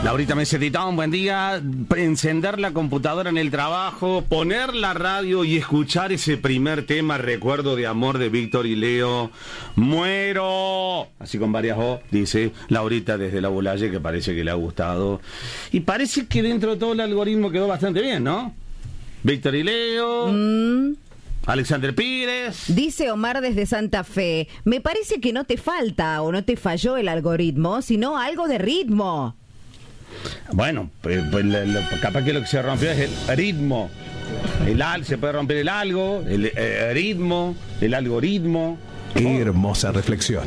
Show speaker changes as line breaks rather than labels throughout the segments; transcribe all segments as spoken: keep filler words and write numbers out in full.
Laurita Mesetitón, buen día. Encender la computadora en el trabajo, poner la radio y escuchar ese primer tema, Recuerdo de Amor, de Víctor y Leo. ¡Muero! Así con varias O, dice Laurita desde la Bulaye, que parece que le ha gustado. Y parece que dentro de todo el algoritmo quedó bastante bien, ¿no? Víctor y Leo... Mm. Alexander Pires.
Dice Omar desde Santa Fe, me parece que no te falta o no te falló el algoritmo, sino algo de ritmo.
Bueno, pues, pues lo, lo, capaz que lo que se rompió es el ritmo. El al, se puede romper el algo, el eh, ritmo, el algoritmo.
Qué oh. hermosa reflexión.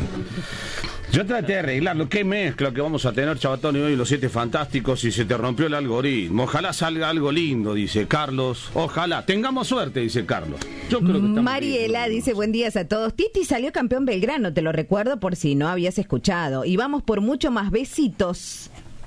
Yo traté de arreglarlo. ¿Qué mezcla que vamos a tener, Chabatón, y hoy los siete fantásticos y se te rompió el algoritmo? Ojalá salga algo lindo, dice Carlos. Ojalá. Tengamos suerte, dice Carlos. Yo creo que estamos
Mariela
bien,
dice, buen día a todos. Titi salió campeón Belgrano, te lo recuerdo por si no habías escuchado. Y vamos por mucho más besitos.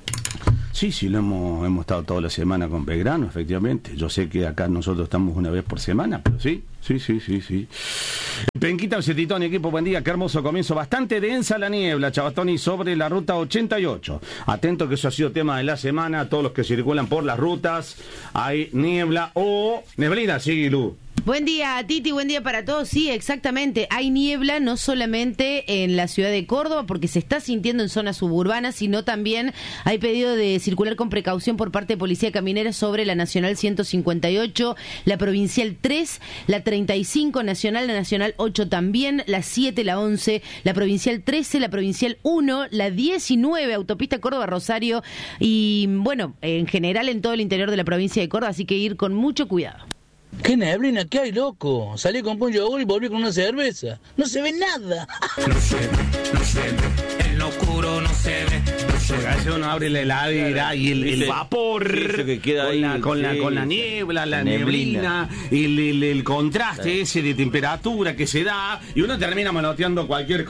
Sí, sí, lo hemos, hemos estado toda la semana con Belgrano, efectivamente. Yo sé que acá nosotros estamos una vez por semana, pero sí, sí, sí, sí, sí. Penquita, Mesetitón y equipo, buen día, qué hermoso comienzo. Bastante densa la niebla, Chabatoni, sobre la ruta ochenta y ocho. Atento que eso ha sido tema de la semana, todos los que circulan por las rutas, hay niebla o neblina, sí, Lu.
Buen día, Titi, buen día para todos. Sí, exactamente, hay niebla no solamente en la ciudad de Córdoba, porque se está sintiendo en zonas suburbanas, sino también hay pedido de circular con precaución por parte de Policía Caminera sobre la Nacional ciento cincuenta y ocho, la Provincial tres, la treinta y cinco Nacional, la Nacional ocho también, la siete, la once, la Provincial trece, la Provincial uno, la diecinueve, Autopista Córdoba-Rosario y, bueno, en general en todo el interior de la provincia de Córdoba, así que ir con mucho cuidado.
¿Qué neblina? ¿Qué hay, loco? Salí con un yogur y volví con una cerveza. No se ve nada.
No se ve, no se ve, en lo oscuro no se ve. No se ve.
A veces uno abre la heladera y el, el vapor
que queda
con,
ahí,
la, con,
sí,
la, con la niebla, la
neblina,
neblina, el, el, el contraste ese de temperatura que se da y uno termina manoteando cualquier cosa.